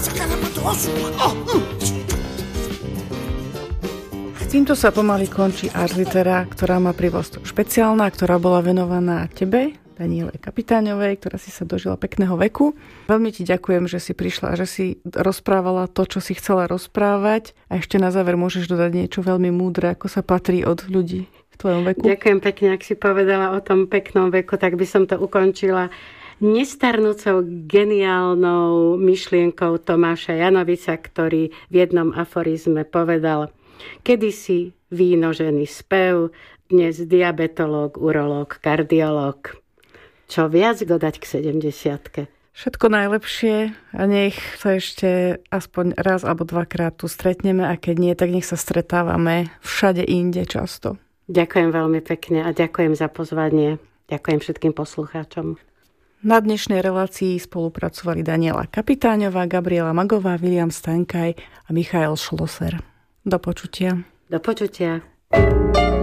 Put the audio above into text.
Týmto sa pomaly končí Ars Litera, ktorá má prívlastok špeciálna, ktorá bola venovaná tebe, Daniele Kapitáňovej, ktorá si sa dožila pekného veku. Veľmi ti ďakujem, že si prišla a že si rozprávala to, čo si chcela rozprávať. A ešte na záver môžeš dodať niečo veľmi múdre, ako sa patrí od ľudí v tvojom veku. Ďakujem pekne, ak si povedala o tom peknom veku, tak by som to ukončila nestarnúcou geniálnou myšlienkou Tomáša Janovica, ktorý v jednom aforizme povedal: kedysi výnožený spev, dnes diabetológ, urológ, kardiológ. Čo viac dodať k 70-ke? Všetko najlepšie a nech sa ešte aspoň raz alebo dvakrát tu stretneme a keď nie, tak nech sa stretávame všade inde často. Ďakujem veľmi pekne a ďakujem za pozvanie. Ďakujem všetkým poslucháčom. Na dnešnej relácii spolupracovali Daniela Kapitáňová, Gabriela Magová, William Stankaj a Michael Schlosser. Do počutia. Do počutia.